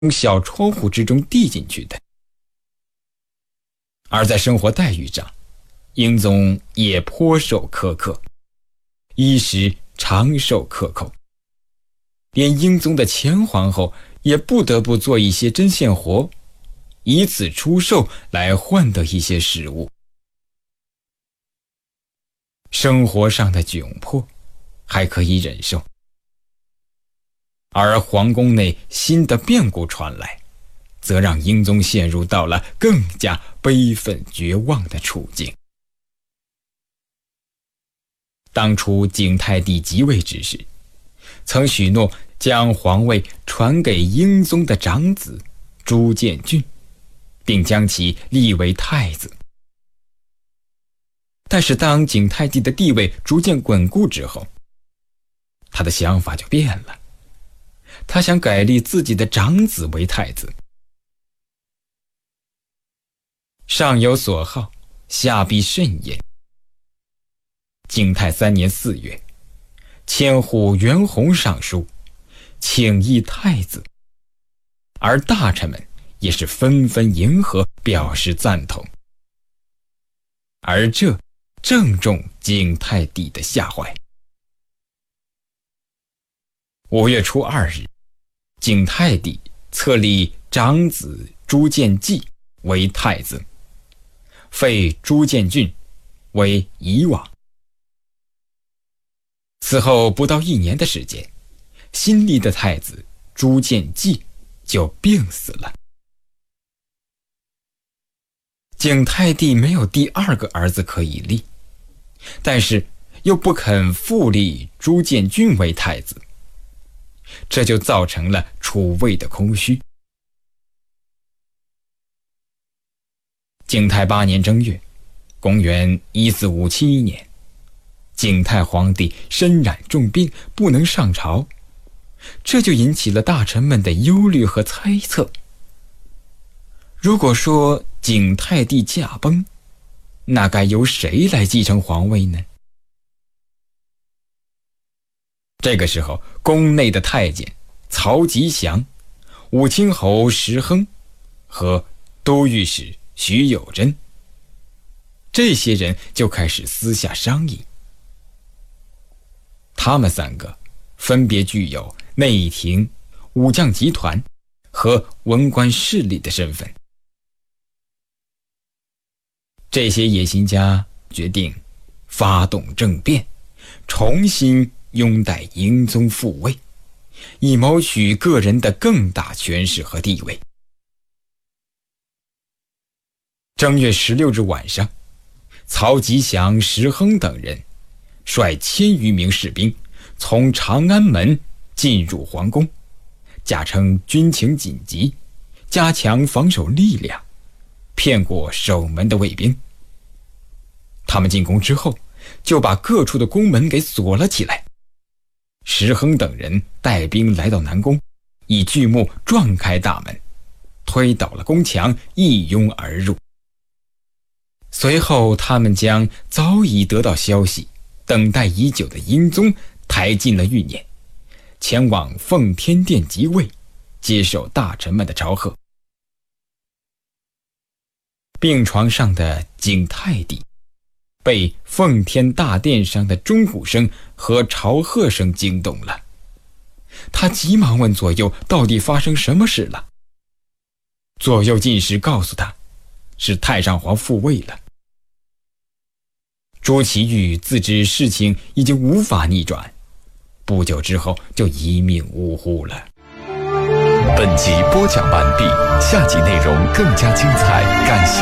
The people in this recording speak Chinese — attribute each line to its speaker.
Speaker 1: 小窗户之中递进去的。而在生活待遇上，英宗也颇受苛刻，衣食长受克扣，连英宗的前皇后也不得不做一些针线活，以此出售来换得一些食物。生活上的窘迫还可以忍受，而皇宫内新的变故传来，则让英宗陷入到了更加悲愤绝望的处境。当初景泰帝即位之时，曾许诺将皇位传给英宗的长子朱见俊，并将其立为太子。但是当景泰帝的地位逐渐稳固之后，他的想法就变了，他想改立自己的长子为太子。上有所好，下必甚焉。景泰3年4月，千户袁弘上书请议太子，而大臣们也是纷纷迎合，表示赞同。而这正中景泰帝的下怀。5月初2日，景泰帝册立长子朱见济为太子，废朱见俊为夷王。此后不到1年的时间，新立的太子朱见济就病死了。景泰帝没有第2个儿子可以立，但是又不肯复立朱见俊为太子，这就造成了储位的空虚。景泰8年正月，公元1457年，景泰皇帝身染重病，不能上朝，这就引起了大臣们的忧虑和猜测。如果说景泰帝驾崩，那该由谁来继承皇位呢？这个时候，宫内的太监曹吉祥、武清侯石亨和都御史徐有贞，这些人就开始私下商议。他们3个分别具有内廷、武将集团和文官势力的身份。这些野心家决定发动政变，重新拥戴英宗复位，以谋取个人的更大权势和地位。正月16日晚上，曹吉祥、石亨等人率1000余名士兵从长安门进入皇宫，假称军情紧急，加强防守力量，骗过守门的卫兵。他们进宫之后，就把各处的宫门给锁了起来。石亨等人带兵来到南宫，以巨木撞开大门，推倒了宫墙，一拥而入。随后他们将早已得到消息、等待已久的英宗抬进了御辇，前往奉天殿即位，接受大臣们的朝贺。病床上的景泰帝被奉天大殿上的钟鼓声和朝贺声惊动了，他急忙问左右到底发生什么事了。左右进士告诉他，是太上皇复位了。朱祁钰自知事情已经无法逆转，不久之后就一命呜呼了。
Speaker 2: 本集播讲完毕，下集内容更加精彩，感谢